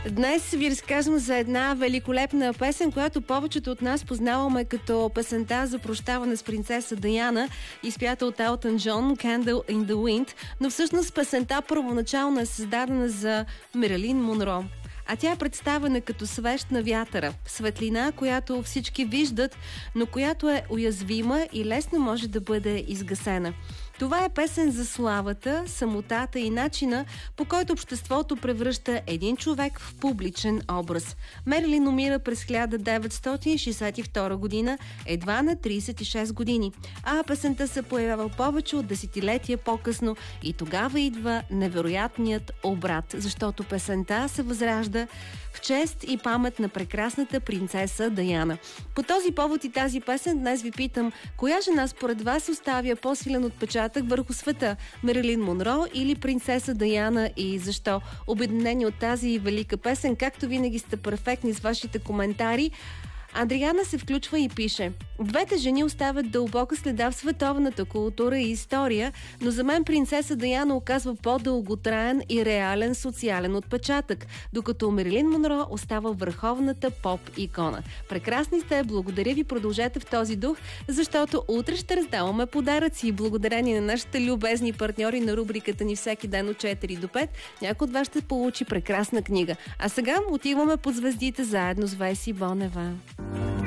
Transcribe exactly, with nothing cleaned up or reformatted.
Днес ви разказвам за една великолепна песен, която повечето от нас познаваме като песента за прощаване с принцеса Даяна, изпята от Елтън Джон, Candle in the Wind, но всъщност песента първоначално е създадена за Мерилин Монро. А тя е представена като свещ на вятъра, светлина, която всички виждат, но която е уязвима и лесно може да бъде изгасена. Това е песен за славата, самотата и начина, по който обществото превръща един човек в публичен образ. Мерилин умира през хиляда деветстотин шейсет и втора година, едва на трийсет и шест години, а песента се появява повече от десетилетия по-късно и тогава идва невероятният обрат, защото песента се възражда в чест и памет на прекрасната принцеса Даяна. По този повод и тази песен днес ви питам, коя жена според вас оставя по-силен отпечатък върху света? Мерилин Монро или принцеса Даяна, и защо? Обединени от тази велика песен, както винаги сте перфектни с вашите коментари. Адриана се включва и пише: двете жени оставят дълбока следа в световната култура и история, но за мен принцеса Даяна оказва по-дълготраен и реален социален отпечатък, докато Мерилин Монро остава върховната поп-икона. Прекрасни сте, благодаря ви, продължете в този дух, защото утре ще раздаваме подаръци. Благодарение на нашите любезни партньори на рубриката ни всеки ден от четири до пет, някой от вас ще получи прекрасна книга. А сега отиваме под звездите заедно с Веси Бонева.